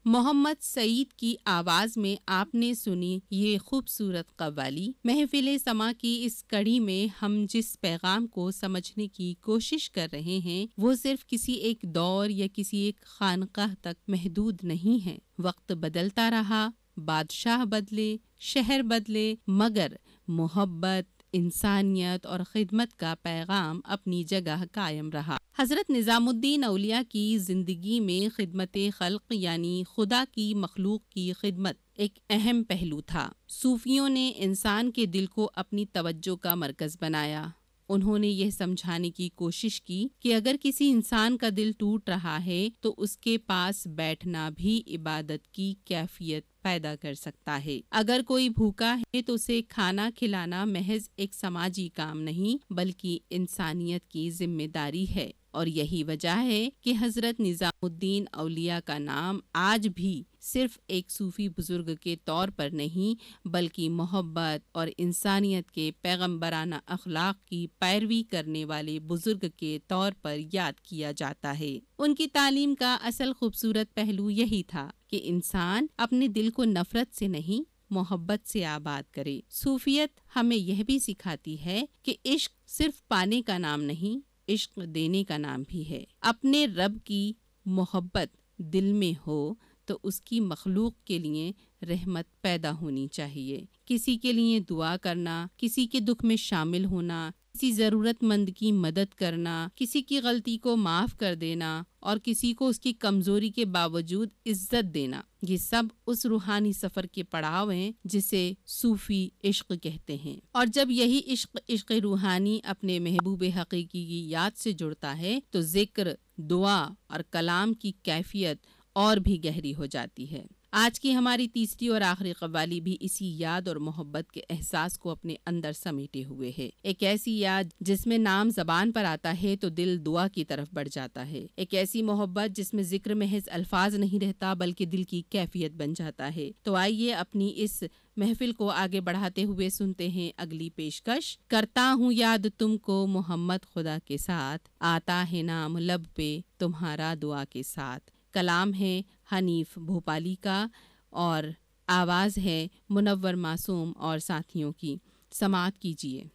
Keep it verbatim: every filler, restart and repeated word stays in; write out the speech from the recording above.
محمد سعید کی آواز میں آپ نے سنی یہ خوبصورت قوالی۔ محفل سما کی اس کڑی میں ہم جس پیغام کو سمجھنے کی کوشش کر رہے ہیں وہ صرف کسی ایک دور یا کسی ایک خانقاہ تک محدود نہیں ہے۔ وقت بدلتا رہا، بادشاہ بدلے، شہر بدلے، مگر محبت، انسانیت اور خدمت کا پیغام اپنی جگہ قائم رہا۔ حضرت نظام الدین اولیاء کی زندگی میں خدمت خلق یعنی خدا کی مخلوق کی خدمت ایک اہم پہلو تھا۔ صوفیوں نے انسان کے دل کو اپنی توجہ کا مرکز بنایا۔ انہوں نے یہ سمجھانے کی کوشش کی کہ اگر کسی انسان کا دل ٹوٹ رہا ہے تو اس کے پاس بیٹھنا بھی عبادت کی کیفیت پیدا کر سکتا ہے۔ اگر کوئی بھوکا ہے تو اسے کھانا کھلانا محض ایک سماجی کام نہیں بلکہ انسانیت کی ذمہ داری ہے، اور یہی وجہ ہے کہ حضرت نظام الدین اولیاء کا نام آج بھی صرف ایک صوفی بزرگ کے طور پر نہیں بلکہ محبت اور انسانیت کے پیغمبرانہ اخلاق کی پیروی کرنے والے بزرگ کے طور پر یاد کیا جاتا ہے۔ ان کی تعلیم کا اصل خوبصورت پہلو یہی تھا کہ انسان اپنے دل کو نفرت سے نہیں محبت سے آباد کرے۔ صوفیت ہمیں یہ بھی سکھاتی ہے کہ عشق صرف پانے کا نام نہیں، عشق دینے کا نام بھی ہے۔ اپنے رب کی محبت دل میں ہو تو اس کی مخلوق کے لیے رحمت پیدا ہونی چاہیے۔ کسی کے لیے دعا کرنا، کسی کے دکھ میں شامل ہونا، کسی ضرورت مند کی مدد کرنا، کسی کی غلطی کو معاف کر دینا اور کسی کو اس کی کمزوری کے باوجود عزت دینا، یہ سب اس روحانی سفر کے پڑاؤ ہیں جسے صوفی عشق کہتے ہیں۔ اور جب یہی عشق عشق روحانی اپنے محبوب حقیقی کی یاد سے جڑتا ہے تو ذکر، دعا اور کلام کی کیفیت اور بھی گہری ہو جاتی ہے۔ آج کی ہماری تیسری اور آخری قوالی بھی اسی یاد اور محبت کے احساس کو اپنے اندر سمیٹے ہوئے ہے۔ ایک ایسی یاد جس میں نام زبان پر آتا ہے تو دل دعا کی طرف بڑھ جاتا ہے۔ ایک ایسی محبت جس میں ذکر محض الفاظ نہیں رہتا بلکہ دل کی کیفیت بن جاتا ہے۔ تو آئیے اپنی اس محفل کو آگے بڑھاتے ہوئے سنتے ہیں اگلی پیشکش۔ کرتا ہوں یاد تم کو محمد خدا کے ساتھ، آتا ہے نام لب پہ تمہارا دعا کے ساتھ۔ کلام ہے حنیف بھوپالی کا اور آواز ہے منور معصوم اور ساتھیوں کی۔ سماعت کیجیے۔